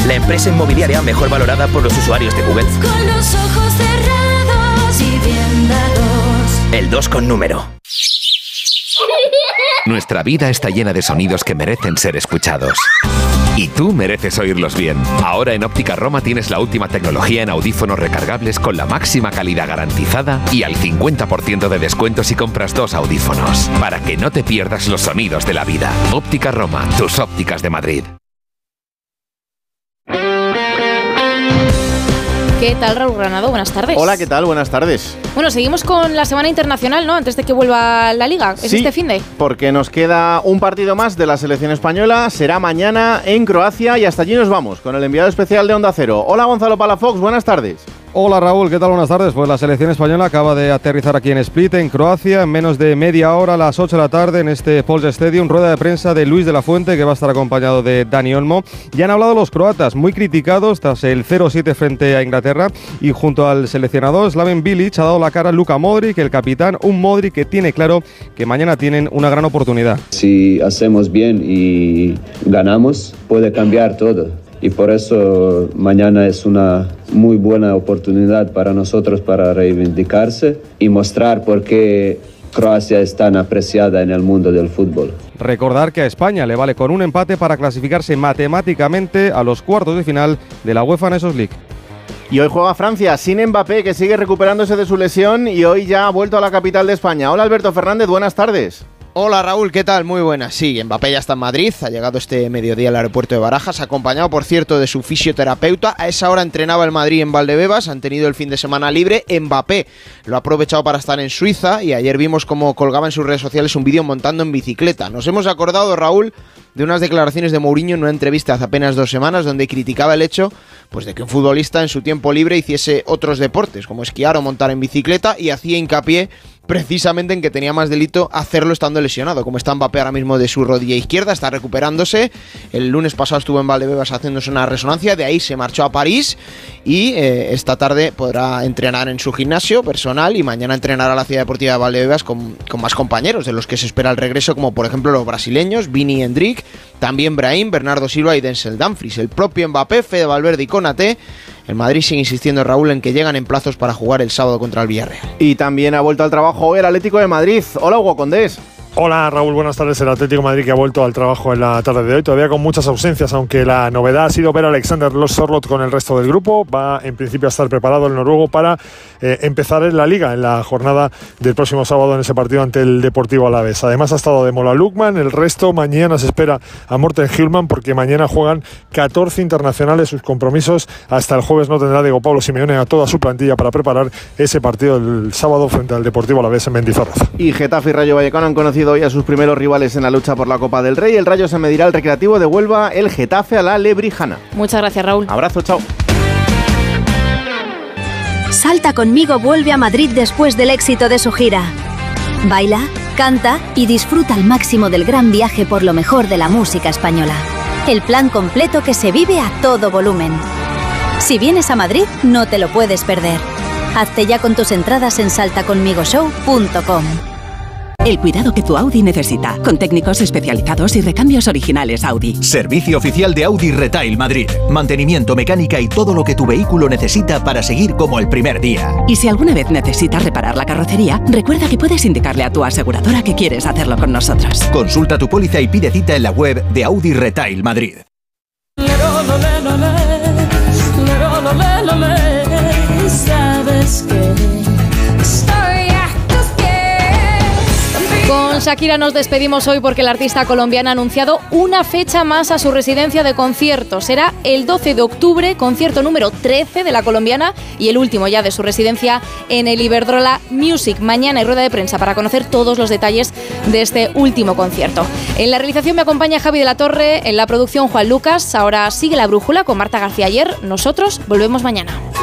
la empresa inmobiliaria mejor valorada por los usuarios de Google. Con los ojos cerrados y bien dados. El 2 con número. Nuestra vida está llena de sonidos que merecen ser escuchados. Y tú mereces oírlos bien. Ahora en Óptica Roma tienes la última tecnología en audífonos recargables con la máxima calidad garantizada y al 50% de descuento si compras 2 audífonos. Para que no te pierdas los sonidos de la vida. Óptica Roma, tus ópticas de Madrid. ¿Qué tal, Raúl Granado? Buenas tardes. Hola, ¿qué tal? Buenas tardes. Bueno, seguimos con la semana internacional, ¿no? Antes de que vuelva la Liga. ¿Es sí, este finde? Porque nos queda un partido más de la selección española. Será mañana en Croacia y hasta allí nos vamos con el enviado especial de Onda Cero. Hola, Gonzalo Palafox, buenas tardes. Hola Raúl, ¿qué tal? Buenas tardes. Pues la selección española acaba de aterrizar aquí en Split, en Croacia, en menos de media hora, a las 8 de la tarde, en este Polsa Stadium. Rueda de prensa de Luis de la Fuente, que va a estar acompañado de Dani Olmo. Ya han hablado los croatas, muy criticados tras el 0-7 frente a Inglaterra. Y junto al seleccionador Slaven Bilic ha dado la cara a Luka Modric, el capitán. Un Modric que tiene claro que mañana tienen una gran oportunidad. Si hacemos bien y ganamos, puede cambiar todo. Y por eso mañana es una muy buena oportunidad para nosotros para reivindicarse y mostrar por qué Croacia es tan apreciada en el mundo del fútbol. Recordar que a España le vale con un empate para clasificarse matemáticamente a los cuartos de final de la UEFA Nations League. Y hoy juega Francia sin Mbappé, que sigue recuperándose de su lesión y hoy ya ha vuelto a la capital de España. Hola Alberto Fernández, buenas tardes. Hola Raúl, ¿qué tal? Muy buenas. Sí, Mbappé ya está en Madrid, ha llegado este mediodía al aeropuerto de Barajas, acompañado por cierto de su fisioterapeuta. A esa hora entrenaba el Madrid en Valdebebas, han tenido el fin de semana libre. Mbappé lo ha aprovechado para estar en Suiza y ayer vimos cómo colgaba en sus redes sociales un vídeo montando en bicicleta. Nos hemos acordado, Raúl, de unas declaraciones de Mourinho en una entrevista hace apenas 2 semanas donde criticaba el hecho pues, de que un futbolista en su tiempo libre hiciese otros deportes como esquiar o montar en bicicleta y hacía hincapié precisamente en que tenía más delito hacerlo estando lesionado, como está Mbappé ahora mismo de su rodilla izquierda, está recuperándose. El lunes pasado estuvo en Valdebebas haciéndose una resonancia, de ahí se marchó a París y esta tarde podrá entrenar en su gimnasio personal y mañana entrenará a la Ciudad Deportiva de Valdebebas con más compañeros de los que se espera el regreso, como por ejemplo los brasileños, Vini y Hendrik, también Brahim, Bernardo Silva y Denzel Dumfries. El propio Mbappé, Fede Valverde y Konaté. El Madrid sigue insistiendo, Raúl, en que llegan en plazos para jugar el sábado contra el Villarreal. Y también ha vuelto al trabajo hoy el Atlético de Madrid. Hola, Hugo Condés. Hola Raúl, buenas tardes. El Atlético de Madrid que ha vuelto al trabajo en la tarde de hoy, todavía con muchas ausencias, aunque la novedad ha sido ver a Alexander Sorloth con el resto del grupo. Va en principio a estar preparado el noruego para empezar en la Liga en la jornada del próximo sábado en ese partido ante el Deportivo Alavés. Además ha estado de Mola Lukman, el resto mañana se espera a Morten Hjulman porque mañana juegan 14 internacionales. Sus compromisos hasta el jueves no tendrá Diego Pablo Simeone a toda su plantilla para preparar ese partido el sábado frente al Deportivo Alavés en Mendizorroza. Y Getafe y Rayo Vallecano han conocido hoy a sus primeros rivales en la lucha por la Copa del Rey. El Rayo se medirá al Recreativo de Huelva, el Getafe a la Lebrijana. Muchas gracias, Raúl. Abrazo, chao. Salta conmigo vuelve a Madrid después del éxito de su gira. Baila, canta y disfruta al máximo del gran viaje por lo mejor de la música española. El plan completo que se vive a todo volumen. Si vienes a Madrid, no te lo puedes perder. Hazte ya con tus entradas en saltaconmigoshow.com. El cuidado que tu Audi necesita, con técnicos especializados y recambios originales Audi. Servicio oficial de Audi Retail Madrid. Mantenimiento, mecánica y todo lo que tu vehículo necesita para seguir como el primer día. Y si alguna vez necesitas reparar la carrocería, recuerda que puedes indicarle a tu aseguradora que quieres hacerlo con nosotros. Consulta tu póliza y pide cita en la web de Audi Retail Madrid. ¿Sabes qué? Con Shakira nos despedimos hoy porque la artista colombiana ha anunciado una fecha más a su residencia de conciertos. Será el 12 de octubre, concierto número 13 de la colombiana y el último ya de su residencia en el Iberdrola Music. Mañana hay rueda de prensa para conocer todos los detalles de este último concierto. En la realización me acompaña Javi de la Torre, en la producción Juan Lucas. Ahora sigue La Brújula con Marta García Ayer. Nosotros volvemos mañana.